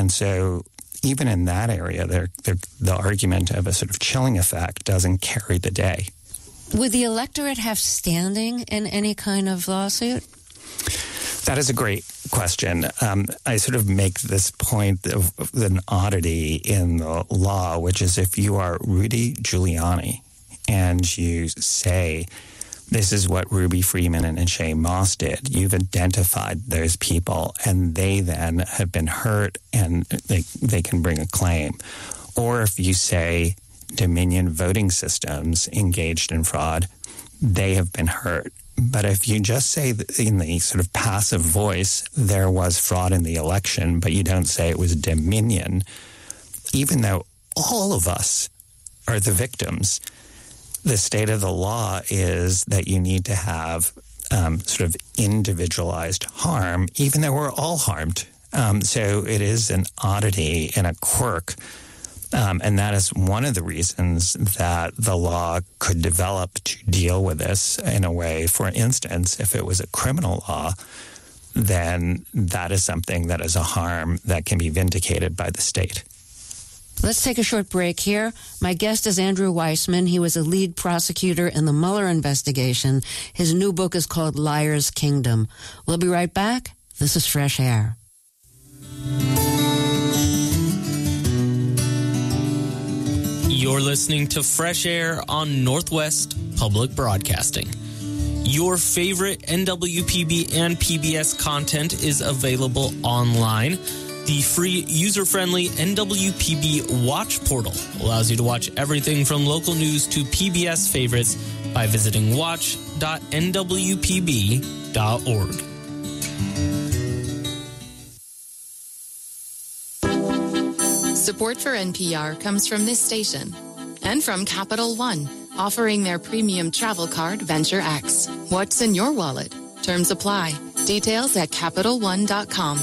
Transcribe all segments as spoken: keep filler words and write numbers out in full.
And so even in that area, they're, they're, the argument of a sort of chilling effect doesn't carry the day. Would the electorate have standing in any kind of lawsuit? That is a great question. Um, I sort of make this point of, of an oddity in the law, which is if you are Rudy Giuliani and you say, this is what Ruby Freeman and Shay Moss did, you've identified those people, and they then have been hurt and they, they can bring a claim. Or if you say Dominion Voting Systems engaged in fraud, they have been hurt. But if you just say in the sort of passive voice, there was fraud in the election, but you don't say it was Dominion, even though all of us are the victims, the state of the law is that you need to have um, sort of individualized harm, even though we're all harmed. Um, so it is an oddity and a quirk. Um, and that is one of the reasons that the law could develop to deal with this in a way. For instance, if it was a criminal law, then that is something that is a harm that can be vindicated by the state. Let's take a short break here. My guest is Andrew Weissmann. He was a lead prosecutor in the Mueller investigation. His new book is called Liar's Kingdom. We'll be right back. This is Fresh Air. You're listening to Fresh Air on Northwest Public Broadcasting. Your favorite N W P B and P B S content is available online. The free, user-friendly N W P B Watch portal allows you to watch everything from local news to P B S favorites by visiting watch dot N W P B dot org. Support for N P R comes from this station and from Capital One, offering their premium travel card, Venture X. What's in your wallet? Terms apply. Details at Capital One dot com.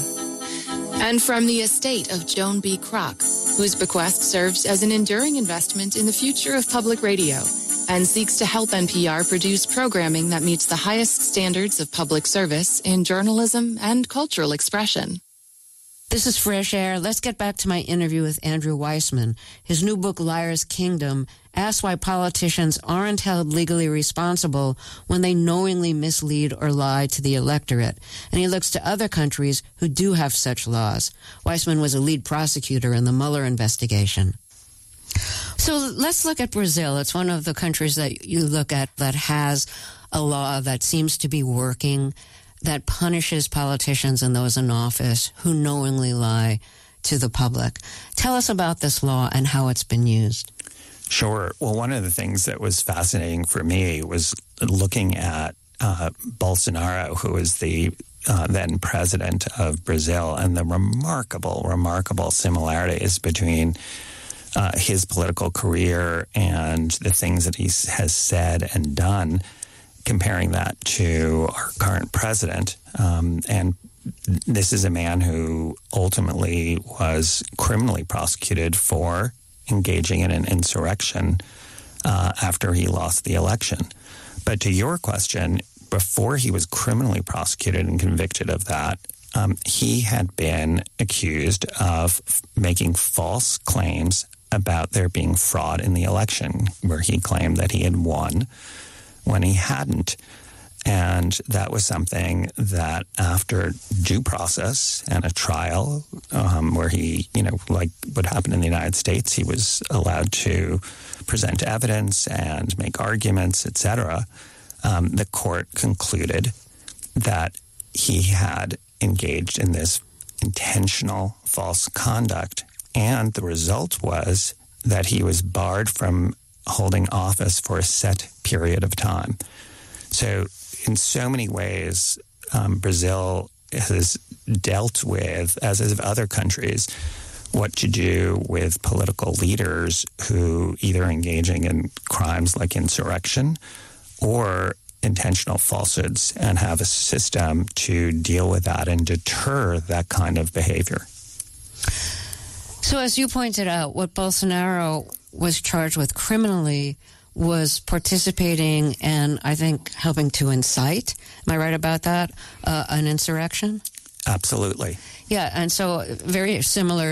And from the estate of Joan B. Kroc, whose bequest serves as an enduring investment in the future of public radio and seeks to help N P R produce programming that meets the highest standards of public service in journalism and cultural expression. This is Fresh Air. Let's get back to my interview with Andrew Weissmann. His new book, Liar's Kingdom, asks why politicians aren't held legally responsible when they knowingly mislead or lie to the electorate. And he looks to other countries who do have such laws. Weissmann was a lead prosecutor in the Mueller investigation. So let's look at Brazil. It's one of the countries that you look at that has a law that seems to be working, that punishes politicians and those in office who knowingly lie to the public. Tell us about this law and how it's been used. Sure. Well, one of the things that was fascinating for me was looking at uh, Bolsonaro, who is the uh, then president of Brazil, and the remarkable, remarkable similarities between uh, his political career and the things that he has said and done, comparing that to our current president. Um, and this is a man who ultimately was criminally prosecuted for engaging in an insurrection uh, after he lost the election. But to your question, before he was criminally prosecuted and convicted of that, um, he had been accused of f- making false claims about there being fraud in the election, where he claimed that he had won when he hadn't. And that was something that after due process and a trial um, where he, you know, like what happened in the United States, he was allowed to present evidence and make arguments, et cetera. Um, the court concluded that he had engaged in this intentional false conduct. And the result was that he was barred from holding office for a set period of time. So in so many ways, um, Brazil has dealt with, as have other countries, what to do with political leaders who either engaging in crimes like insurrection or intentional falsehoods, and have a system to deal with that and deter that kind of behavior. So as you pointed out, what Bolsonaro was charged with criminally was participating and, I think, helping to incite, am I right about that, uh, an insurrection? Absolutely. Yeah, and so very similar